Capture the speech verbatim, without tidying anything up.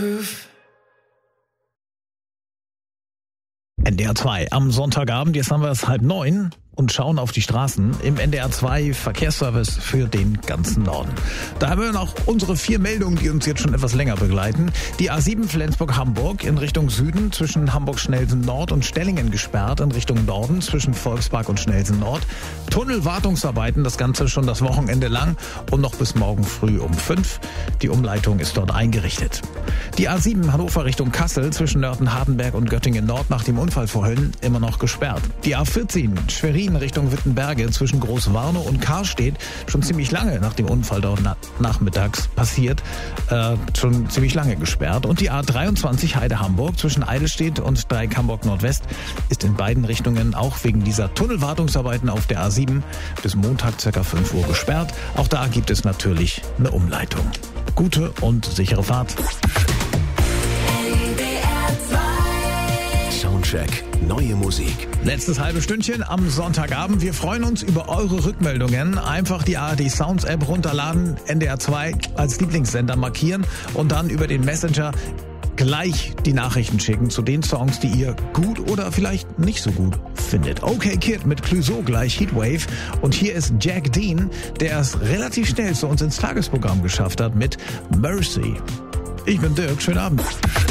N D R zwei am Sonntagabend, jetzt haben wir es halb neun und schauen auf die Straßen im N D R zwei Verkehrsservice für den ganzen Norden. Da haben wir noch unsere vier Meldungen, die uns jetzt schon etwas länger begleiten. Die A sieben Flensburg-Hamburg in Richtung Süden zwischen Hamburg-Schnelsen-Nord und Stellingen gesperrt in Richtung Norden zwischen Volkspark und Schnelsen-Nord. Tunnelwartungsarbeiten, das Ganze schon das Wochenende lang und noch bis morgen früh um fünf. Die Umleitung ist dort eingerichtet. Die A sieben Hannover Richtung Kassel zwischen Nörten-Hardenberg und Göttingen-Nord nach dem Unfall vorhin immer noch gesperrt. Die A vierzehn Schwerin Richtung Wittenberge zwischen Großwarnow und Karstedt schon ziemlich lange nach dem Unfall dort na- nachmittags passiert, äh, schon ziemlich lange gesperrt. Und die A dreiundzwanzig Heide-Hamburg zwischen Eidelstedt und Dreieck-Hamburg-Nordwest ist in beiden Richtungen auch wegen dieser Tunnelwartungsarbeiten auf der A sieben bis Montag ca. fünf Uhr gesperrt. Auch da gibt es natürlich eine Umleitung. Gute und sichere Fahrt. Soundcheck. Neue Musik. Letztes halbe Stündchen am Sonntagabend. Wir freuen uns über eure Rückmeldungen. Einfach die A R D Sounds App runterladen, N D R zwei als Lieblingssender markieren und dann über den Messenger gleich die Nachrichten schicken zu den Songs, die ihr gut oder vielleicht nicht so gut findet. Okay Kid mit Clouseau gleich Heatwave. Und hier ist Jack Dean, der es relativ schnell zu uns ins Tagesprogramm geschafft hat mit Mercy. Ich bin Dirk, schönen Abend.